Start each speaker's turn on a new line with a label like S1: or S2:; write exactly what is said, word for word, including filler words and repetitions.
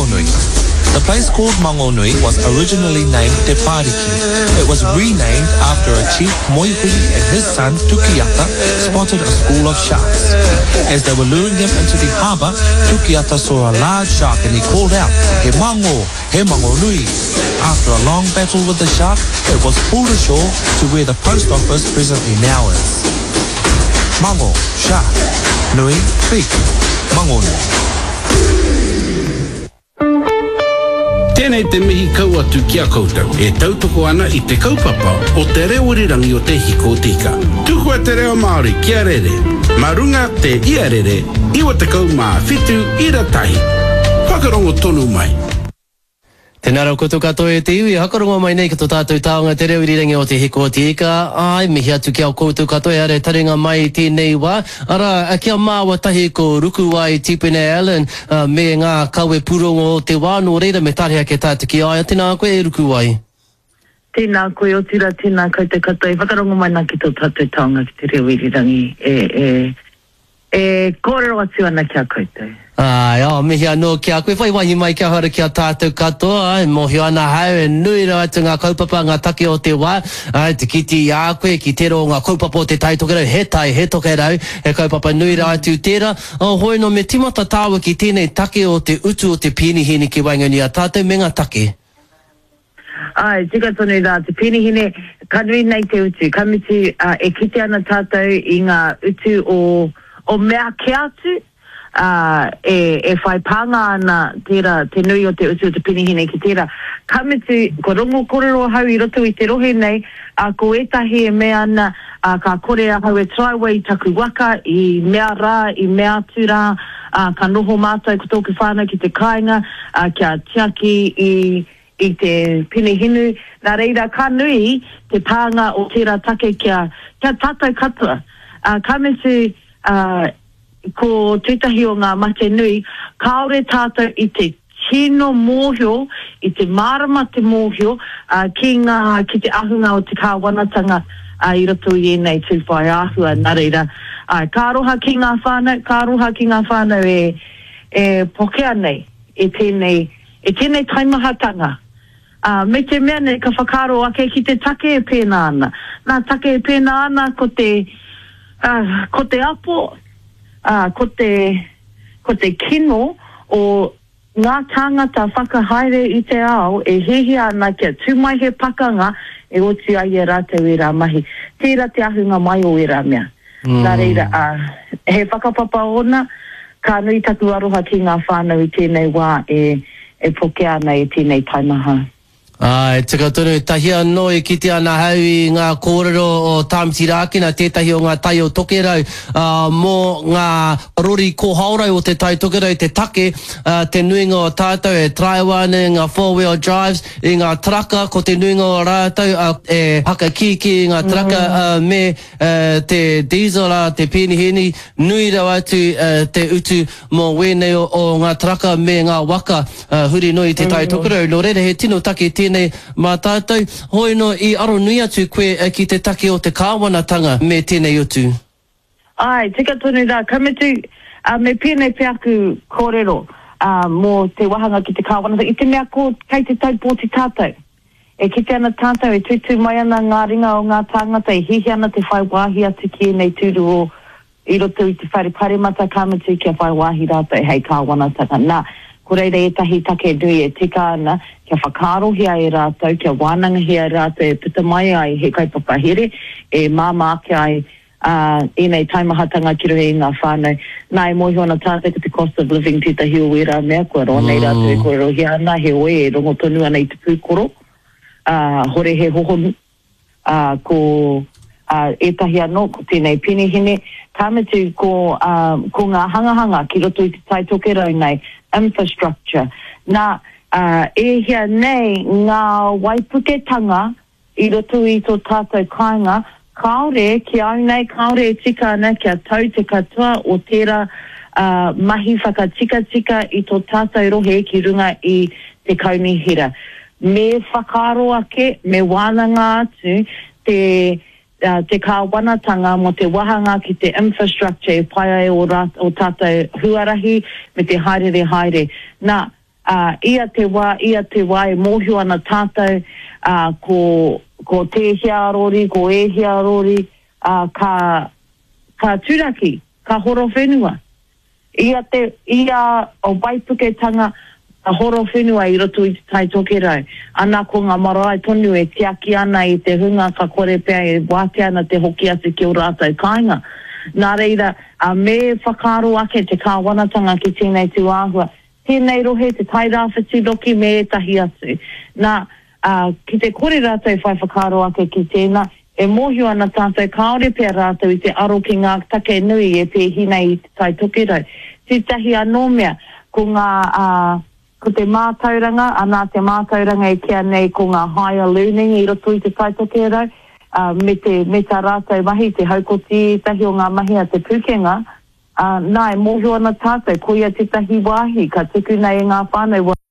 S1: Mangonui. The place called Mangonui was originally named Te Pariki. It was renamed after a chief Moihui and his son Tukiata spotted a school of sharks. As they were luring him into the harbour, Tukiata saw a large shark and he called out, He mango, he mangonui. After a long battle with the shark, it was pulled ashore to where the post office presently now is. Mango, shark, nui, big, mangonui.
S2: Tēnei te mihi kau atu ki a koutou. E tautoko ana i te kaupapa o te reorirangi o te hiko tika. Tuhua te reo Māori ki a rere. Marunga te ia rere, iwa te kau mā whitu ira tahi. Whakarongo tonu mai.
S3: Tēnā rau koutou katoa e te iwi, hakarongo mai nei ki tō tātou taonga te reorirangi o te hiko tika. Ai, mihi atu ki au koutou katoa e are taringa mai tēnei wā. Ara, kia māua tahi ko ruku ai Tipene Allen uh, me ngā kaue purongo o te wā, no reira me tarehea ke tātou ki ai. Tēnā koe e ruku ai.
S4: Tēnā koe o tira, tēnā koutou katoa e whakarongo mai nā ki tō tātou taonga ki te reorirangi e, e, e kōrero atu ana kia koutou.
S3: Ai, o, mihi anō kia koe, whai wahi mai kia hara kia tātou katoa, ai, mohi ana hau e nui rau atu ngā kaupapa, ngā take o te wā, ai, te kiti i a koe, ki tero ngā kaupapa o te tai toke rau, he tai, he toke rau, he kaupapa nui rau atu tērā, o, hoi no me timata tāua ki tēnei take o te utu o te pinihini ki Waingani a tātou, me ngā take.
S4: Ai, tika tonu rā, te pinihini, kanui nei te utu, kamiti uh, e kite ana tātou i ngā utu o, o mea ke atu, Uh, e, e whai panga ana tera, te nui o te utu o te pinihine ki tera. Kamitu, ko rongo korero hau i roto i te rohe nei, a ko etahi e mea ana, a ka kore a hau e traiwa i taku waka, i mea rā, i mea atu rā, a ka noho mātai ko tōku whānau ki te kāinga, a kia tiaki i, i te pinihinu. Nā reira, ka nui te panga o tera take kia, kia tātou katoa. Uh, kamitu, uh, ko tētahi o ngā mate nui, kaore tātou i te tino mōhio, i te marama te mōhio, uh, ki, ngā, ki te ahunga o te kāwanatanga uh, i roto i enei tūwhai āhua, nā reira. Uh, ka roha ki ngā whānau, ka roha ki ngā whānau e, e pokea nei, e tēnei, e tēnei taimahatanga. Uh, me te mea nei, ka whakaro ake ki te take e pēnā ana. Nā take e pēnā ana ko te, uh, ko te apo, Uh, ko te ko te kino o ngā tāngata whakahaere i te ao e hehi ana kia tūmai he pakanga e oti ai e rātau i rā mahi. Tērā te ahunga mai o i rā mea. Mm. Nā reira, uh, he whakapapa ona, ka nui taku aroha ki ngā whānau i tēnei wā e, e pokea ana i tēnei taimaha.
S3: Ai, tika tonu, tahi anō i kite ana hau i ngā kōrero o Tāmiti Rākina, tētahi o ngā tai o tokerau, uh, mō ngā rori ko haurau o te tai tokerau, te take, uh, te nuinga o tātou, e traiwane, ngā four-wheel drives, i ngā traka, ko te nuinga o rātou, uh, e haka kiki i ngā traka, uh, me uh, te diesel, uh, te pinihini, nui rau atu uh, te utu mō wēnei o, o ngā traka me ngā waka, uh, huri nui te tai tokerau, no rere he tino take tēnei mā tātou, hoi no i aro nui atu koe uh, ki te take o te kāwanatanga me tēnei utu.
S4: Ai, tika tonu rā, kamitu uh, me pēnei pe aku kōrero uh, mō te wahanga ki te kāwanatanga, i te mea ko kei te tau pōti tātou. E kite ana tātou, e tutu mai ana ngā ringa o ngā tāngata, e hihi ana te whai wāhi atu ki nei tūru o i roto i te whare paremata kamitu kia whai wāhi rātou hei kāwanatanga. Nā, ko reira e tahi take nui e tika ana, kia whakarohia e rātou, kia wānangahia e rātou, e puta mai ai he kaipapa here, e māma ake ai uh, i nei taimahatanga ki rohe i ngā whānau. Nā e mohi ona tātou ki te cost of living tētahi o wera mea, kua ronei rātou e kōrohia ana, he oe e rongo tonu ana i te pūkoro, uh, hore he hohonu, uh, ko uh, etahi anō, ko tēnei pinihine, kāmetu ko, uh, ko ngā hangahanga ki roto i te tai toke rau nei, infrastructure. Nā, uh, e hia nei ngā waipuketanga i roto i tō tātou kāinga, kaore, ki au nei, kaore e tika ana kia tau te katoa o tērā uh, mahi whakatika tika i tō tātou rohe ki runga i te kaunihira. Me whakaro ake, me wānanga atu, te Uh, te kāwanatanga mo te wahanga ki te infrastructure e pai ai o, rat, o tātou huarahi me te haere haere. Nā, uh, ia te wā, ia te wā e mōhio ana tātou uh, ko, ko te hiarori, ko e hiarori, uh, ka, ka turaki, ka horo whenua. Ia te, ia o Waipuketanga, a horo whenua i roto i te tai toke rau. Ana ko ngā marae tonu e tiaki ana i te hunga ka kore pēr e wāte ana te hoki ate ki o rātou kāinga. Nā reira, a me whakaro ake te kāwanatanga ki tēnei tu āhua. Tēnei rohe te tai rāwhiti loki me e tahi atu. Nā, uh, ki te kore rātou whai whakaro ake ki tēnā, e mōhio ana tātou kaore pēr rātou i te aro ki ngā take nui e pēhina i te tai toke rau. Te tahi anō mea, ko ngā... Uh, ko te mātauranga, anā te mātauranga e kia nei ko ngā higher learning i roto i te taitoke rau, uh, me te me tā rātou mahi, te haukoti, tahi o ngā mahi a te pukenga, uh, nā e mōhio ana tātou, koia te tahi wāhi, ka tuku nei ngā whānau